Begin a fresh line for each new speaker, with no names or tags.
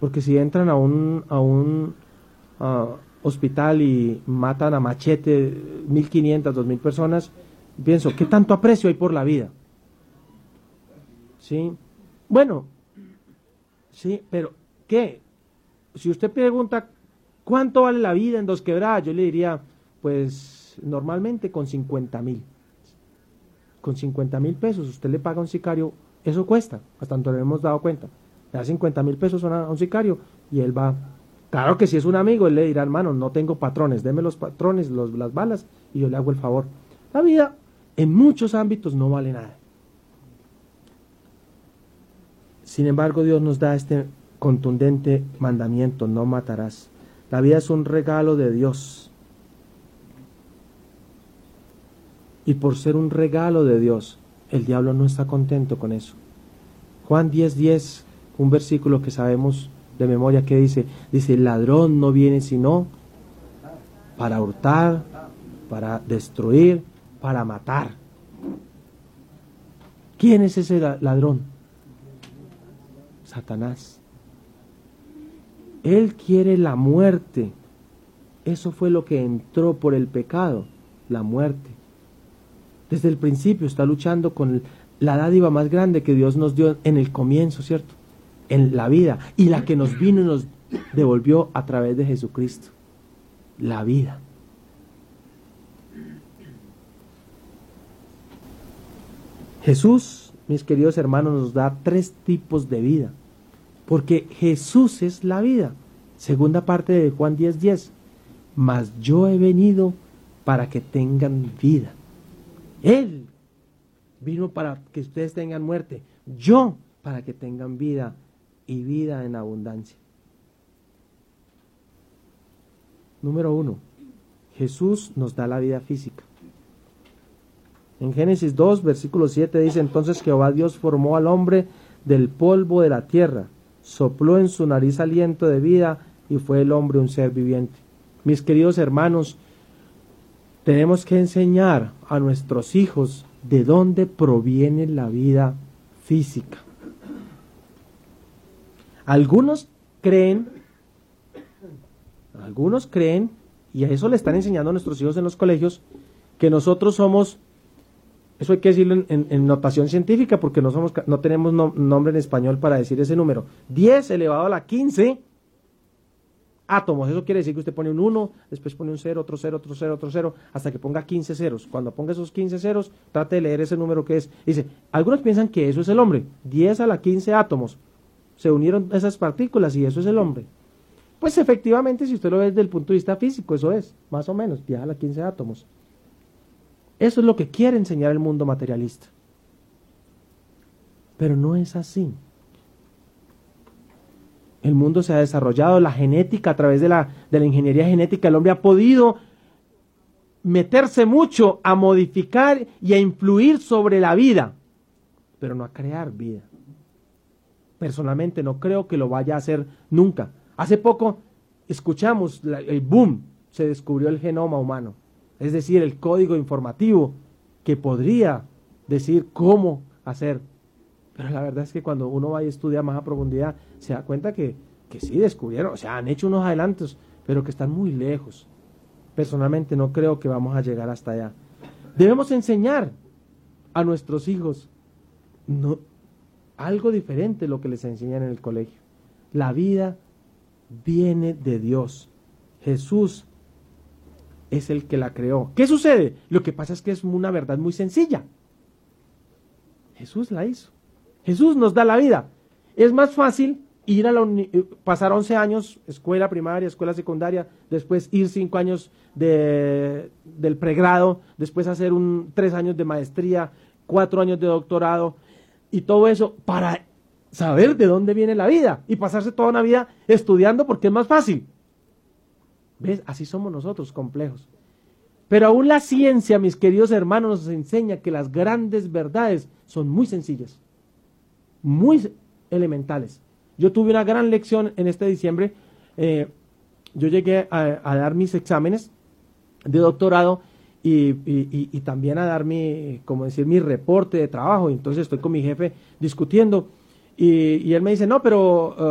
Porque si entran a un hospital y matan a machete 1.500, 2.000 personas, pienso, ¿qué tanto aprecio hay por la vida? ¿Sí? Bueno, sí, pero ¿qué? Si usted pregunta, ¿cuánto vale la vida en Dos Quebradas? Yo le diría, pues, normalmente con 50.000. Con 50.000 pesos usted le paga a un sicario, eso cuesta, hasta donde nos hemos dado cuenta. Le da 50.000 pesos a un sicario y él va. Claro que si es un amigo, él le dirá, hermano, no tengo patrones, deme los patrones, las balas y yo le hago el favor. La vida en muchos ámbitos no vale nada. Sin embargo, Dios nos da este contundente mandamiento: no matarás. La vida es un regalo de Dios. Y por ser un regalo de Dios, el diablo no está contento con eso. Juan 10:10, un versículo que sabemos de memoria, que dice, el ladrón no viene sino para hurtar, para destruir, para matar. ¿Quién es ese ladrón? Satanás. Él quiere la muerte. Eso fue lo que entró por el pecado, la muerte. Desde el principio está luchando con la dádiva más grande que Dios nos dio en el comienzo, ¿cierto? En la vida, y la que nos vino y nos devolvió a través de Jesucristo, la vida. Jesús, mis queridos hermanos, nos da 3 tipos de vida, porque Jesús es la vida. Segunda parte de Juan 10:10, mas yo he venido para que tengan vida. Él vino para que ustedes tengan muerte, yo para que tengan vida y vida en abundancia. Número 1, Jesús nos da la vida física. En Génesis 2, versículo 7 dice, entonces Jehová Dios formó al hombre del polvo de la tierra, sopló en su nariz aliento de vida y fue el hombre un ser viviente. Mis queridos hermanos, tenemos que enseñar a nuestros hijos de dónde proviene la vida física. Algunos creen, y a eso le están enseñando a nuestros hijos en los colegios, que nosotros somos, eso hay que decirlo en notación científica, porque no tenemos nombre en español para decir ese número, 10 elevado a la 15 átomos. Eso quiere decir que usted pone un 1, después pone un 0, otro 0, otro 0, otro 0, hasta que ponga 15 ceros. Cuando ponga esos 15 ceros, trate de leer ese número que es. Dice, algunos piensan que eso es el hombre, 10 a la 15 átomos. Se unieron esas partículas y eso es el hombre. Pues efectivamente, si usted lo ve desde el punto de vista físico, eso es, más o menos, 10 a la 15 átomos. Eso es lo que quiere enseñar el mundo materialista. Pero no es así. El mundo se ha desarrollado, la genética, a través de la ingeniería genética, el hombre ha podido meterse mucho a modificar y a influir sobre la vida, pero no a crear vida. Personalmente no creo que lo vaya a hacer nunca. Hace poco escuchamos el boom, se descubrió el genoma humano, es decir, el código informativo que podría decir cómo hacer. Pero la verdad es que cuando uno va y estudia más a profundidad, se da cuenta que sí descubrieron, o sea, han hecho unos adelantos, pero que están muy lejos. Personalmente no creo que vamos a llegar hasta allá. Debemos enseñar a nuestros hijos algo diferente de lo que les enseñan en el colegio. La vida viene de Dios. Jesús es el que la creó. ¿Qué sucede? Lo que pasa es que es una verdad muy sencilla. Jesús la hizo. Jesús nos da la vida. Es más fácil ir pasar 11 años, escuela primaria, escuela secundaria, después ir 5 años del pregrado, después hacer 3 años de maestría, 4 años de doctorado, y todo eso para saber de dónde viene la vida, y pasarse toda una vida estudiando porque es más fácil. ¿Ves? Así somos nosotros, complejos. Pero aún la ciencia, mis queridos hermanos, nos enseña que las grandes verdades son muy sencillas, muy elementales. Yo tuve una gran lección en este diciembre. Yo llegué a dar mis exámenes de doctorado y también a dar mi reporte de trabajo. Entonces estoy con mi jefe discutiendo y él me dice, no, pero